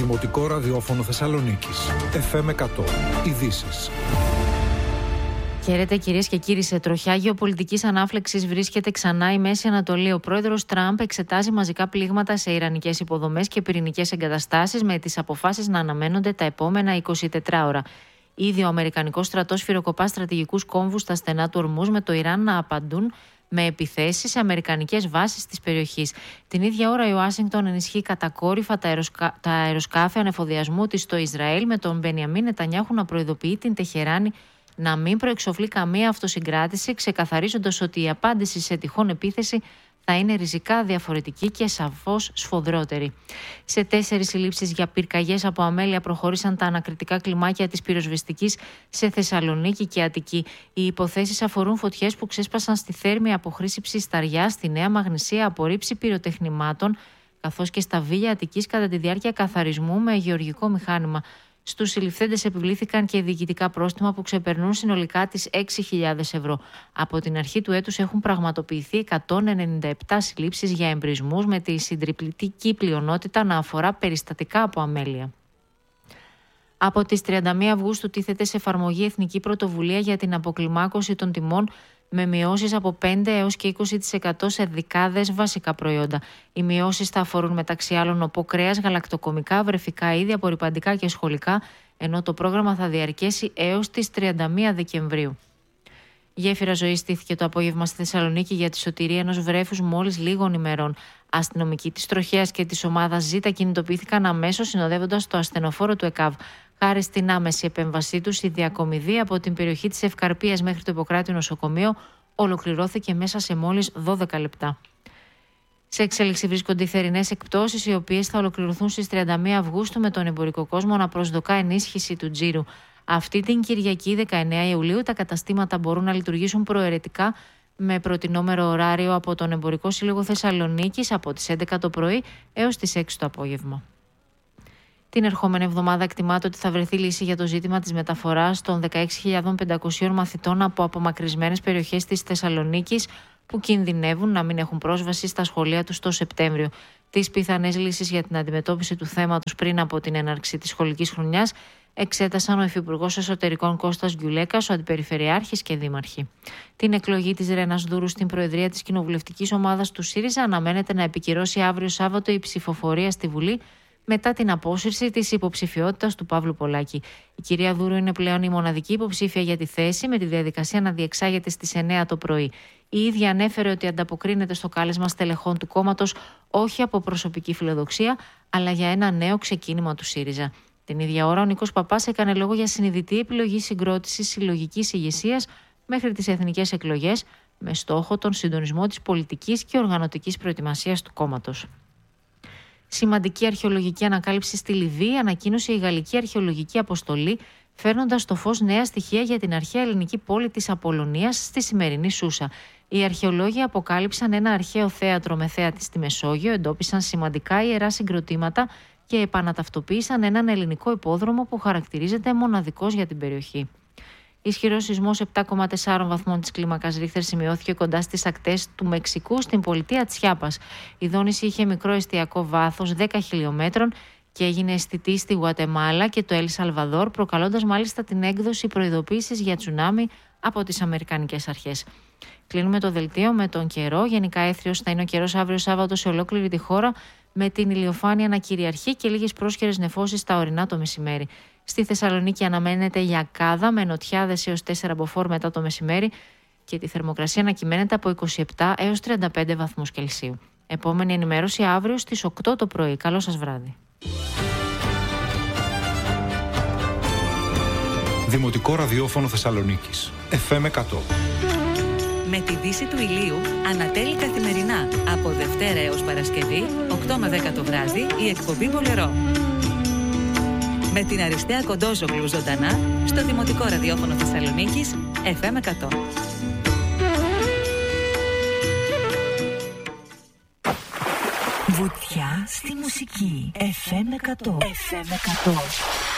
Δημοτικό ραδιόφωνο Θεσσαλονίκης. FM 100. Ειδήσεις. Χαίρετε κυρίες και κύριοι. Σε τροχιά γεωπολιτικής ανάφλεξης βρίσκεται ξανά η Μέση Ανατολή. Ο πρόεδρος Τραμπ εξετάζει μαζικά πλήγματα σε ιρανικές υποδομές και πυρηνικές εγκαταστάσεις, με τις αποφάσεις να αναμένονται τα επόμενα 24 ώρα. Ήδη ο Αμερικανικός στρατός σφυροκοπά στρατηγικούς κόμβους στα στενά του Ορμούζ, με το Ιράν να απαντούν με επιθέσεις σε αμερικανικές βάσεις της περιοχής. Την ίδια ώρα η Ουάσιγκτον ενισχύει κατακόρυφα τα αεροσκάφη ανεφοδιασμού της στο Ισραήλ, με τον Μπενιαμίν Νετανιάχου να προειδοποιεί την Τεχεράνη να μην προεξοφλεί καμία αυτοσυγκράτηση, ξεκαθαρίζοντας ότι η απάντηση σε τυχόν επίθεση θα είναι ριζικά διαφορετική και σαφώς σφοδρότερη. Σε 4 συλλήψεις για πυρκαγιές από αμέλεια προχώρησαν τα ανακριτικά κλιμάκια της πυροσβεστικής σε Θεσσαλονίκη και Αττική. Οι υποθέσεις αφορούν φωτιές που ξέσπασαν στη Θέρμη από χρήση ψισταριά, στη Νέα Μαγνησία από ρήψη πυροτεχνημάτων, καθώς και στα Βίλια Αττικής κατά τη διάρκεια καθαρισμού με γεωργικό μηχάνημα. Στους συλληφθέντες επιβλήθηκαν και διοικητικά πρόστιμα που ξεπερνούν συνολικά τις 6.000 ευρώ. Από την αρχή του έτους έχουν πραγματοποιηθεί 197 συλλήψεις για εμπρισμούς, με τη συντριπτική πλειονότητα να αφορά περιστατικά από αμέλεια. Από τις 31 Αυγούστου τίθεται σε εφαρμογή εθνική πρωτοβουλία για την αποκλιμάκωση των τιμών, με μειώσεις από 5 έως και 20% σε δεκάδες βασικά προϊόντα. Οι μειώσεις θα αφορούν μεταξύ άλλων οπό κρέας, γαλακτοκομικά, βρεφικά είδη, απορρυπαντικά και σχολικά, ενώ το πρόγραμμα θα διαρκέσει έως τις 31 Δεκεμβρίου. Γέφυρα ζωής στήθηκε το απόγευμα στη Θεσσαλονίκη για τη σωτηρία ενός βρέφους μόλις λίγων ημερών. Αστυνομικοί της τροχέας και της ομάδας Ζήτα κινητοποιήθηκαν αμέσως, συνοδεύοντας το ασθενοφόρο του ΕΚΑΒ. Χάρη στην άμεση επέμβασή τους, η διακομιδή από την περιοχή της Ευκαρπίας μέχρι το Ιπποκράτη νοσοκομείο ολοκληρώθηκε μέσα σε μόλις 12 λεπτά. Σε εξέλιξη βρίσκονται οι θερινές εκπτώσεις, οι οποίες θα ολοκληρωθούν στις 31 Αυγούστου, με τον εμπορικό κόσμο να προσδοκά ενίσχυση του τζίρου. Αυτή την Κυριακή, 19 Ιουλίου, τα καταστήματα μπορούν να λειτουργήσουν προαιρετικά, με προτινόμενο ωράριο από τον Εμπορικό Σύλλογο Θεσσαλονίκης από τις 11 το πρωί έως τις 6 το απόγευμα. Την ερχόμενη εβδομάδα εκτιμάται ότι θα βρεθεί λύση για το ζήτημα της μεταφοράς των 16.500 μαθητών από απομακρυσμένες περιοχές της Θεσσαλονίκης, που κινδυνεύουν να μην έχουν πρόσβαση στα σχολεία τους το Σεπτέμβριο. Τις πιθανές λύσεις για την αντιμετώπιση του θέματος πριν από την έναρξη της σχολικής χρονιάς εξέτασαν ο Υφυπουργός Εσωτερικών Κώστας Γκιουλέκας, ο Αντιπεριφερειάρχης και Δήμαρχοι. Την εκλογή της Ρένας Δούρου στην Προεδρία της Κοινοβουλευτικής Ομάδας του ΣΥΡΙΖΑ αναμένεται να επικυρώσει αύριο Σάββατο η ψηφοφορία στη Βουλή, μετά την απόσυρση της υποψηφιότητας του Παύλου Πολάκη. Η κυρία Δούρου είναι πλέον η μοναδική υποψήφια για τη θέση, με τη διαδικασία να διεξάγεται στις 9 το πρωί. Η ίδια ανέφερε ότι ανταποκρίνεται στο κάλεσμα στελεχών του κόμματος, όχι από προσωπική φιλοδοξία, αλλά για ένα νέο ξεκίνημα του ΣΥΡΙΖΑ. Την ίδια ώρα, ο Νίκος Παπάς έκανε λόγο για συνειδητή επιλογή συγκρότησης συλλογικής ηγεσίας μέχρι τις εθνικές εκλογές, με στόχο τον συντονισμό της πολιτικής και οργανωτικής προετοιμασίας του κόμματος. Σημαντική αρχαιολογική ανακάλυψη στη Λιβύη ανακοίνωσε η Γαλλική Αρχαιολογική Αποστολή, φέρνοντας στο φως νέα στοιχεία για την αρχαία ελληνική πόλη της Απολωνίας στη σημερινή Σούσα. Οι αρχαιολόγοι αποκάλυψαν ένα αρχαίο θέατρο με θέατη στη Μεσόγειο, εντόπισαν σημαντικά ιερά συγκροτήματα και επαναταυτοποίησαν έναν ελληνικό υπόδρομο που χαρακτηρίζεται μοναδικός για την περιοχή. Ισχυρός σεισμός 7,4 βαθμών της κλίμακας Ρίχτερ σημειώθηκε κοντά στις ακτές του Μεξικού, στην πολιτεία Τσιάπας. Η δόνηση είχε μικρό εστιακό βάθος 10 χιλιόμετρων και έγινε αισθητή στη Γουατεμάλα και το Ελ Σαλβαδόρ, προκαλώντας μάλιστα την έκδοση προειδοποίησης για τσουνάμι από τις αμερικανικές αρχές. Κλείνουμε το δελτίο με τον καιρό. Γενικά έθριος θα είναι ο καιρός αύριο Σάββατο σε ολόκληρη τη χώρα, με την ηλιοφάνεια να κυριαρχεί και λίγες πρόσχερες νεφώσεις στα ορεινά το μεσημέρι. Στη Θεσσαλονίκη αναμένεται λιακάδα με νοτιάδες έως 4 μποφόρ μετά το μεσημέρι και τη θερμοκρασία να κυμαίνεται από 27 έως 35 βαθμούς Κελσίου. Επόμενη ενημέρωση αύριο στις 8 το πρωί. Καλό σας βράδυ. Δημοτικό ραδιόφωνο Θεσσαλονίκης. FM 100. Με τη δύση του ηλίου ανατέλει καθημερινά από Δευτέρα έως Παρασκευή, 8 με 10 το βράδυ, η εκπομπή Μπολερό. Με την Αριστεία Κοντόζογλου ζωντανά στο Δημοτικό Ραδιόφωνο Θεσσαλονίκης, FM 100. Βουτιά στη μουσική. FM 100. FM 100.